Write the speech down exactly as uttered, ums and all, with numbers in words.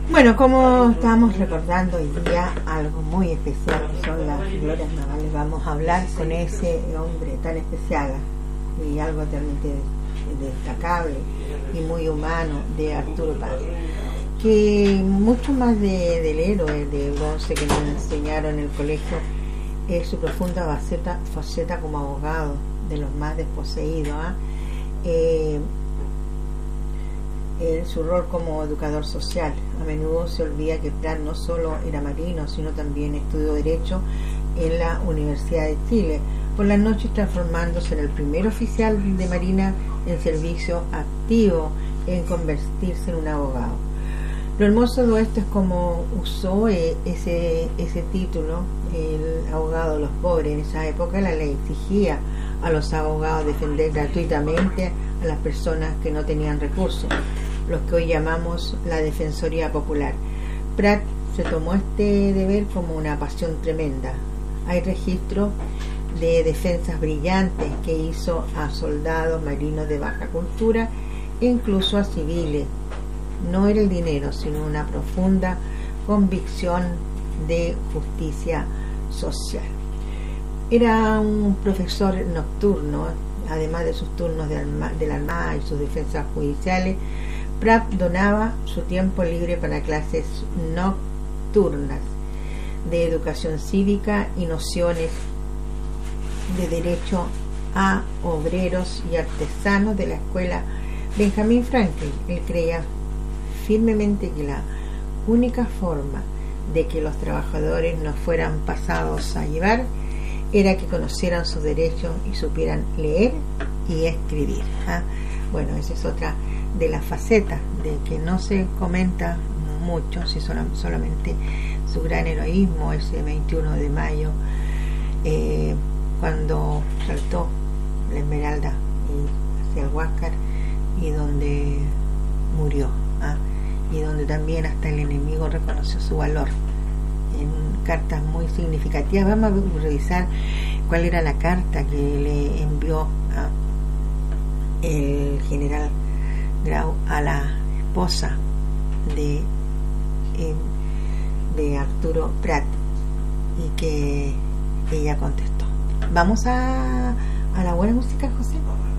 Bueno, como estamos recordando hoy día algo muy especial que son las glorias navales, vamos a hablar con ese hombre tan especial y algo realmente destacable y muy humano de Arturo Prat, que mucho más de, del héroe de bronce que nos enseñaron en el colegio es su profunda faceta, faceta como abogado de los más desposeídos, ¿eh? Eh, en su rol como educador social. A menudo se olvida que Prat no solo era marino, sino también estudió Derecho en la Universidad de Chile, por las noches transformándose en el primer oficial de Marina en servicio activo en convertirse en un abogado. Lo hermoso de esto es cómo usó eh, ese, ese título, el abogado de los pobres. En esa época la ley exigía a los abogados defender gratuitamente a las personas que no tenían recursos, los que hoy llamamos la Defensoría Popular. Prat se tomó este deber como una pasión tremenda. Hay registro de defensas brillantes que hizo a soldados marinos de baja cultura e incluso a civiles. No era el dinero, sino una profunda convicción de justicia social. Era un profesor nocturno, además de sus turnos de, alma, de la Armada y sus defensas judiciales. Prat donaba su tiempo libre para clases nocturnas de educación cívica y nociones de derecho a obreros y artesanos de la escuela Benjamin Franklin. Él creía firmemente que la única forma de que los trabajadores no fueran pasados a llevar era que conocieran sus derechos y supieran leer y escribir, ¿eh? Bueno, esa es otra de las facetas de que no se comenta mucho, si solo, solamente su gran heroísmo ese veintiuno de mayo, eh, cuando saltó la Esmeralda y hacia el Huáscar y donde murió, ¿eh? Y donde también hasta el enemigo reconoció su valor en cartas muy significativas. Vamos a revisar cuál era la carta que le envió a el general Grau a la esposa de eh, de Arturo Prat, y que ella contestó. Vamos a, a la buena música, José.